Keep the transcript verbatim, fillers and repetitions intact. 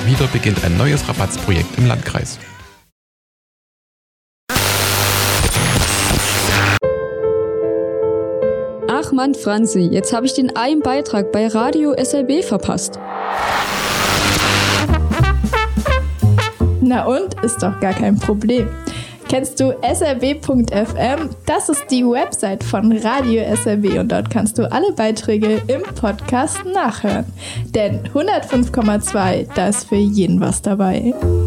wieder beginnt ein neues Rabattsprojekt im Landkreis. Ach Mann, Franzi, jetzt habe ich den einen Beitrag bei Radio S R B verpasst. Na und? Ist doch gar kein Problem. Kennst du S R B Punkt F M? Das ist die Website von Radio S R B und dort kannst du alle Beiträge im Podcast nachhören. Denn hundertfünf Komma zwei, da ist für jeden was dabei.